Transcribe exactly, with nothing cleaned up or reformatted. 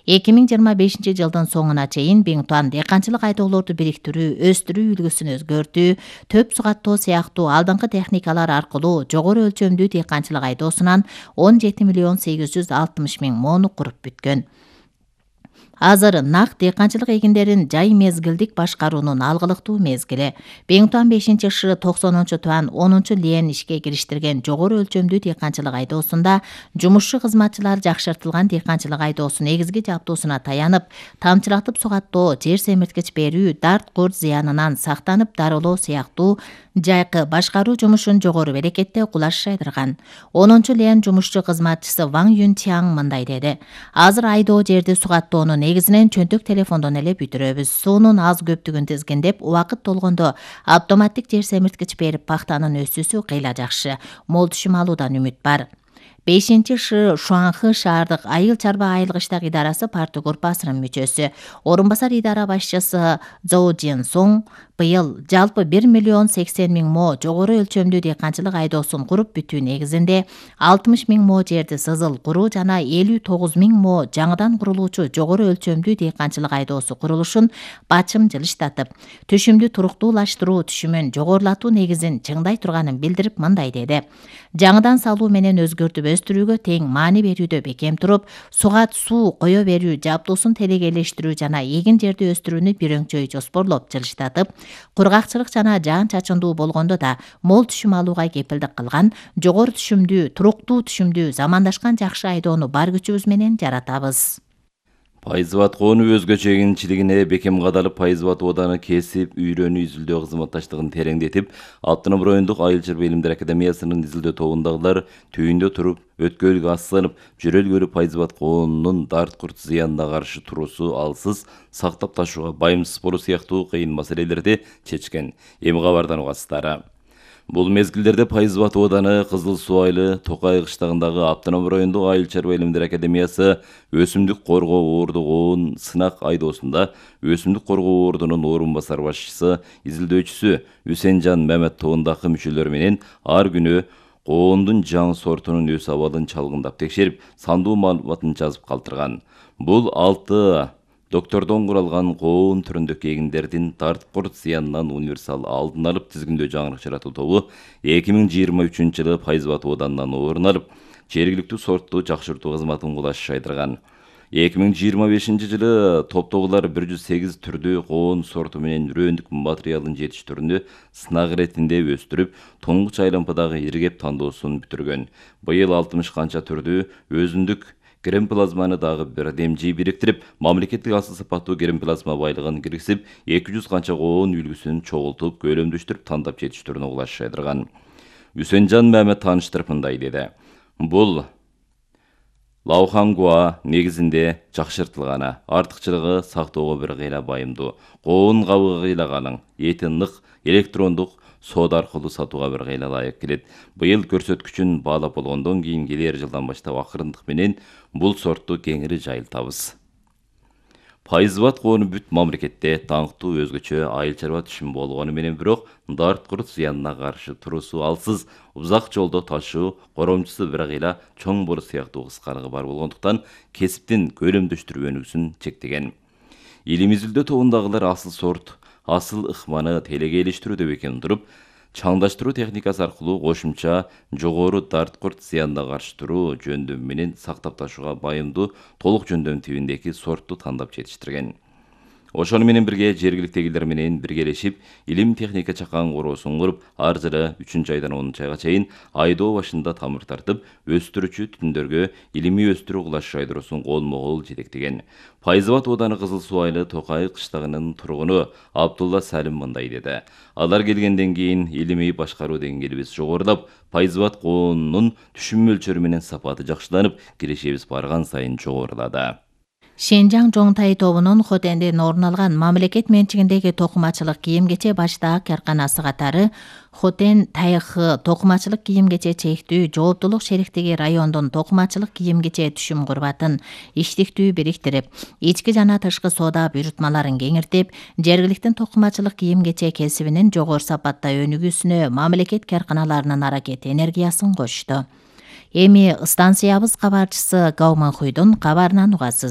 эки миң жыйырма бешинчи жылдын соңуна чейин Бингтуан дыйканчылык айдоолорду бириктирүү, өстүрүү үлгүсүн өзгөртүү, төп сугаттоо сыяктуу алдыңкы техникалар аркылуу жогору өлчөмдүү дыйканчылык айдоосунан он жети миллион сегиз жүз алтымыш миң mooну куруп бүткөн. Азыр нак дыйканчылык эгиндерин жай мезгилдик башкаруунун алгылыктуу мезгили. Бингтуан бешинчи шы токсонунчу туан онунчу лен ишке кириштирген жогору өлчөмдүү дыйканчылык айдоосунда жумушчу кызматчылар жакшыртылган дыйканчылык айдоосу негизги жабдуусуна таянып, тамчылатып сугаттоо, жер семирткич берүү, дарт курт зыянынан сактанып дарылоо сыяктуу жайкы башкаруу жумушун жогору берекетте кулаш жайдырган. онунчу лен жумушчу кызматчысы Ван Юнтяң мындай деди: азыр айдоо жерди сугаттоонун негизинен чөнтөк телефондон эле бүтүрөбүз. Суунун аз көптүгүн тизгиндеп, убакыт болгондо автоматтик жер семирткич берип пахтанын өсүүсү кыйла жакшы. Мол түшүм алуудан үмүт бар. бешинчи шы Шуанхы шаардык айыл чарба айылык иштер идарасы парты группасынын мүчөсү, орун басар идара башчысы Зоу Джин Сонг быйыл жалпы бир миллион сексен миң мо жогору өлчөмдүү дыйканчылык айдоосун куруп бүтүү негизинде алтымыш миң мо жерди сызыл куруу жана элүү тогуз миң мо жаңыдан курулуучу жогору өлчөмдүү дыйканчылык айдоосу курулушун бачым жылыштатып, түшүмдү туруктуулаштыруу түшүмүн жогорулатуу негизин чыңдай турганын билдирип мындай деди: жаңыдан салуу менен өзгөртүп өстүрүүгө тең маани берүүдө бекем туруп, сугат суу кое берүү жабдуусун телегейлештирүү жана эгин жерди өстүрүүнү бирөңчөй жоспорлоп жылыштатып, кургакчылык жана жаан чачындуу болгондо да мол түшүм алууга кепилдик кылган жогору түшүмдүү, туруктуу түшүмдүү, замандашкан жакшы айдоону бар күчүбүз менен жаратабыз. Пайызбат коону өзгөчө эгинчилигине бекем кадалып, Пайызбат ооданы кесип, үйрөнүү, изилдөө кызматташтыгын тереңдетип, Автоном райондук Айыл чарба илимдер академиясынын изилдөө тобундагылар түйүндө туруп, өткөлгө асланып, жөрөлгөлү Пайызбат коонунун дарт курт зыянына каршы туруусу алсыз, сактап ташууга байымсыз болуу сыяктуу кыйын маселелерди чечкен. Эми кабардан угасыздар. Бул мезгилдерде Пайызбат ооданы Кызыл Суу айылы Токай кыштагындагы Автоном райондук Айыл чарба илимдер академиясы өсүмдүк коргоо оордук оон сынак айдоосунда өсүмдүк коргоо оордунун орун басар башчысы, изилдөөчүсү Үсенжан Мамет тобундагы мүчөлөр менен ар күнү коондун жаңы сортунун өс абалын чалгындап текшерип, сандуу маалыматын жазып калтырган. Бул алты доктордон куралган коон түрүндөгү эгиндердин дарт курт зыянынан универсал алдын алып тизгиндөө жаңырык жаратуу тобу эки миң жыйырма үчүнчү жылы Пайызбат оодунан орун алып, жергиликтүү сортту жакшыртуу кызматын кулаш жайдырган. эки миң жыйырма бешинчи жылы топтогулар бир жүз сегиз түрдүү коон сорту менен үрөндүк материалын жетиштирүүнү сынак иретинде өстүрүп, туңгуч айлампадагы иргеп тандоосун бүтүргөн. Быйыл алтымыш канча түрдүү өзүндүк гермоплазманы дагы бирдемжи бириктирип, мамлекеттик асыл сапаттуу гермоплазма байлыгын киргизип, эки жүз канча коон үлгүсүн чогултуп, көлөмдөштүрүп, тандап жетиштирүүнү кулаш жайдырган. Үсенжан Мамет тааныштырып мындай деди: бул Лаухангуа негизинде жакшыртылганы, артыкчылыгы сактоого бир кыйла байымдуу, коон кабыгы кыйла калың, эти нык, электрондук соода аркылуу сатууга бир кыйла ылайык келет. Быйыл көрсөткүчүн баалап болгондон кийин келер жылдан баштап акырындык менен бул сортту кеңири жайылтабыз. Пайызбат коону бүт мамлекетте таңктуу өзгөчө айыл чарба түшүм болгону менен бирок дарт курт зыянына каршы туруусу алсыз, узак жолдо ташуу, коромчусу бир кыйла чоң болуу сыяктуу кыскалыгы бар болгондуктан кесиптин көлөмдөштүрүүнүсүн чектеген. Илим изилдөө тобундагылар асыл сорт, асыл ыкманы телегейлештирүүдө бекем туруп, чаңдаштыруу техникасы аркылуу кошумча жогору дарт курт зыянына каршы туруу жөндөмү менен сактап ташууга байымдуу толук жөндөм тибиндеги сортту тандап жетиштирген. Ошону менен бирге жергиликтегилер менен биргелешип, илим техника чакан короосун куруп, ар жылы үчүнчү айдан онунчу айга чейин айдоо башында тамыр тартып, өстүрүүчү түтүндөргө илимий өстүрүү кулаш жайдыруусун колмо-кол жетектеген. Пайызбат ооданы Кызыл Суу айылы Токай кыштагынын тургуну Абдулла Салим мындай деди: алар келгенден кийин илимий башкаруу деңгээлибиз жогорулап, Пайызбат коонунун түшүм мөлчөрү менен сапаты жакшыланып, кирешебиз барган сайын жогорулады. Шенжаң Жоңтай тобунун Хотенден орун алган мамлекет менчигиндеги токумачылык кийим-кече баштаак карканасы катары Хотен Тайхы токумачылык кийим-кече чектүү жооптулук шериктиги райондун токумачылык кийим-кече түшүм курбатын иштиктүү бириктирип, ички жана тышкы соода буйрутмаларын кеңиртип, жергиликтин токумачылык кийим-кече кесибинин жогору сапатта өнүгүүсүнө мамлекет карканаларынын аракет энергиясын кошту. Эми станциябыз кабарчысы Гауманхуйдун кабарынан угасыз.